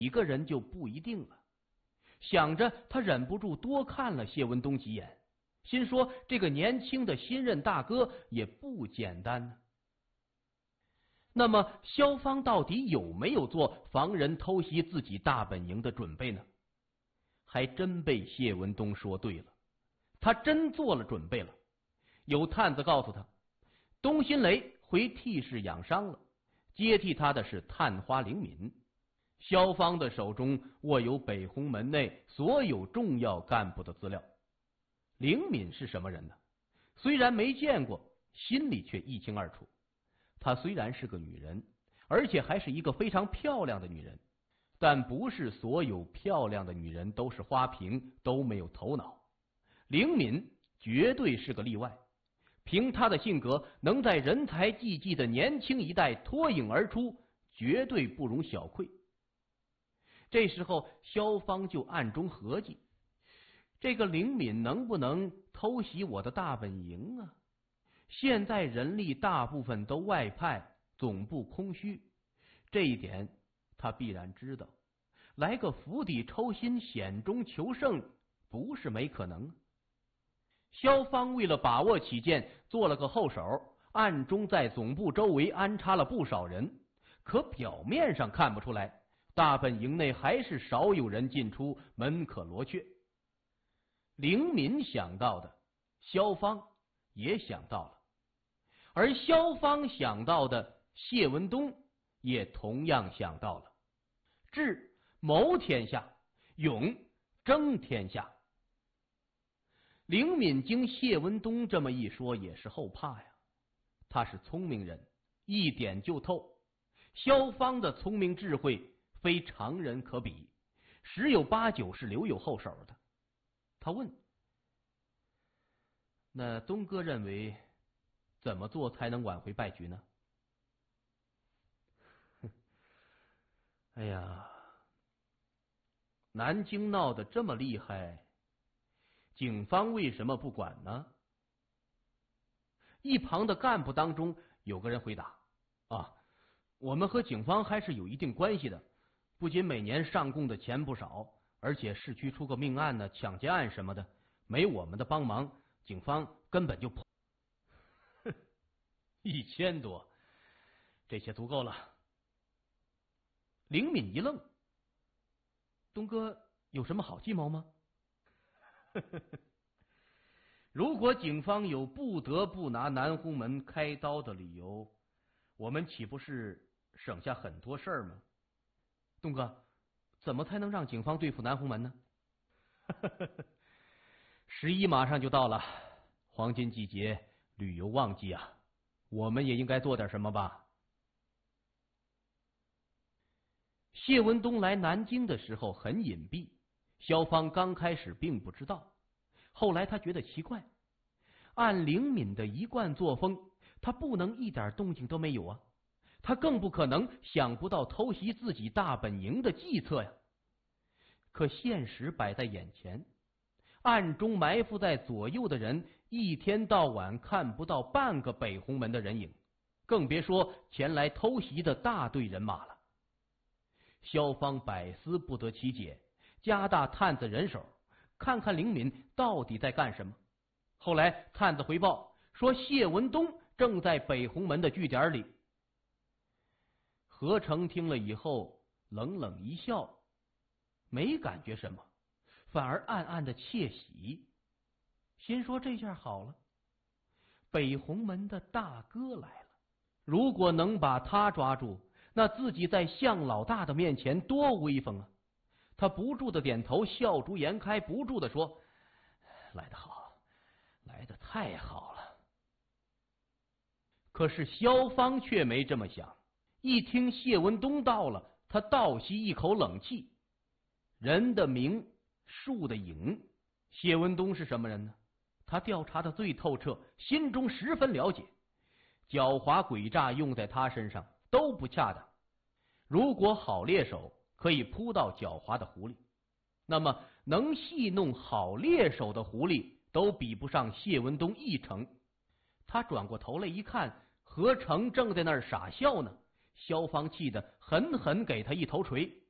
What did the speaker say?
几个人就不一定了。想着，他忍不住多看了谢文东几眼，心说这个年轻的新任大哥也不简单呢。那么萧芳到底有没有做防人偷袭自己大本营的准备呢？还真被谢文东说对了，他真做了准备了。有探子告诉他，东辛雷回替氏养伤了，接替他的是探花灵敏。萧芳的手中握有北红门内所有重要干部的资料。灵敏是什么人呢？虽然没见过，心里却一清二楚。她虽然是个女人，而且还是一个非常漂亮的女人，但不是所有漂亮的女人都是花瓶，都没有头脑。灵敏绝对是个例外，凭她的性格，能在人才济济的年轻一代脱颖而出，绝对不容小窥。这时候萧芳就暗中合计，这个灵敏能不能偷袭我的大本营啊？现在人力大部分都外派，总部空虚，这一点他必然知道。来个釜底抽薪，险中求胜，不是没可能。萧芳为了把握起见，做了个后手，暗中在总部周围安插了不少人，可表面上看不出来，大本营内还是少有人进出，门可罗雀。灵敏想到的，萧芳也想到了，而萧芳想到的，谢文东也同样想到了。智谋天下，勇争天下。灵敏经谢文东这么一说，也是后怕呀。他是聪明人，一点就透。萧芳的聪明智慧非常人可比，十有八九是留有后手的。他问：那东哥认为怎么做才能挽回败局呢？哎呀，南京闹得这么厉害，警方为什么不管呢？一旁的干部当中有个人回答：我们和警方还是有一定关系的，不仅每年上供的钱不少，而且市区出个命案呢、抢劫案什么的，没我们的帮忙，警方根本就破。1000多，这些足够了。灵敏一愣：东哥有什么好计谋吗？如果警方有不得不拿南红门开刀的理由，我们岂不是省下很多事儿吗？东哥，怎么才能让警方对付南红门呢？11马上就到了，黄金季节，旅游旺季啊，我们也应该做点什么吧。谢文东来南京的时候很隐蔽，萧芳刚开始并不知道，后来他觉得奇怪，按灵敏的一贯作风，他不能一点动静都没有啊，他更不可能想不到偷袭自己大本营的计策呀。可现实摆在眼前，暗中埋伏在左右的人一天到晚看不到半个北红门的人影，更别说前来偷袭的大队人马了。萧芳百思不得其解，加大探子人手，看看灵敏到底在干什么。后来探子回报说，谢文东正在北红门的据点里。何成听了以后冷冷一笑，没感觉什么，反而暗暗的窃喜，心说这下好了，北红门的大哥来了，如果能把他抓住，那自己在向老大的面前多威风啊！他不住的点头，笑逐颜开，不住的说：来得好，来得太好了。可是萧芳却没这么想，一听谢文东到了，他倒吸一口冷气。人的名，树的影，谢文东是什么人呢？他调查的最透彻，心中十分了解，狡猾诡诈用在他身上都不恰当。如果好猎手可以扑到狡猾的狐狸，那么能戏弄好猎手的狐狸都比不上谢文东一成。他转过头来一看，何成正在那儿傻笑呢。萧芳气得狠狠给他一头锤。